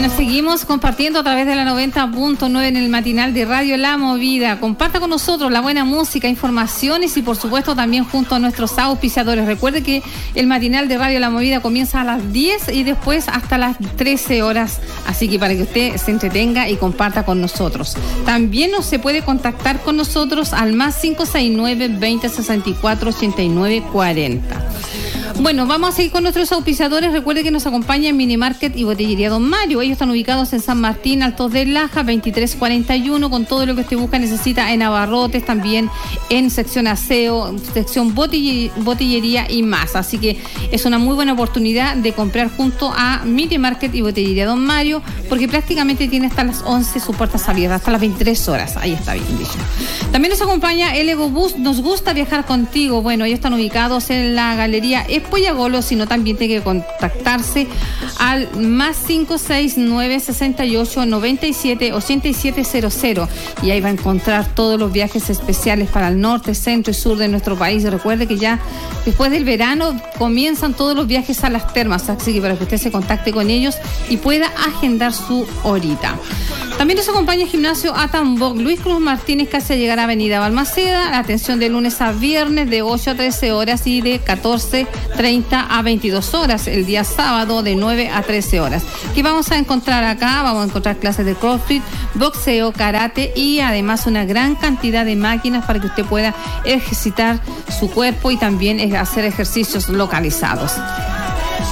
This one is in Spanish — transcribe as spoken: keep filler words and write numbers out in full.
Seguimos compartiendo a través de la noventa punto nueve en el matinal de Radio La Movida. Comparta con nosotros la buena música, informaciones y por supuesto también junto a nuestros auspiciadores. Recuerde que el matinal de Radio La Movida comienza a las diez y después hasta las trece horas. Así que para que usted se entretenga y comparta con nosotros. También nos se puede contactar con nosotros al más cinco seis nueve, veinte, sesenta y cuatro, ochenta y nueve, cuarenta. Bueno, vamos a seguir con nuestros auspiciadores. Recuerde que nos acompaña en Minimarket y Botillería Don Mario. Ellos están ubicados en San Martín, Altos de Laja, veintitrés cuarenta y uno, con todo lo que usted busca, necesita en abarrotes, también en sección aseo, sección botille- botillería y más. Así que es una muy buena oportunidad de comprar junto a Minimarket y Botillería Don Mario, porque prácticamente tiene hasta las once sus puertas abiertas, hasta las veintitrés horas. Ahí está bien dicho. También nos acompaña el Ego Bus. Nos gusta viajar contigo. Bueno, ellos están ubicados en la Galería Pollagolo, sino también tiene que contactarse al más cinco seis nueve, sesenta y ocho, noventa y siete, ochenta y siete cero cero, y ahí va a encontrar todos los viajes especiales para el norte, centro y sur de nuestro país. Recuerde que ya después del verano comienzan todos los viajes a las termas, así que para que usted se contacte con ellos y pueda agendar su horita. También nos acompaña el gimnasio Atambok Luis Cruz Martínez, casi a llegar a Avenida Balmaceda. Atención de lunes a viernes de ocho a trece horas y de catorce treinta a veintidós horas. El día sábado de nueve a trece horas. ¿Qué vamos a encontrar acá? Vamos a encontrar clases de CrossFit, boxeo, karate y además una gran cantidad de máquinas para que usted pueda ejercitar su cuerpo y también hacer ejercicios localizados.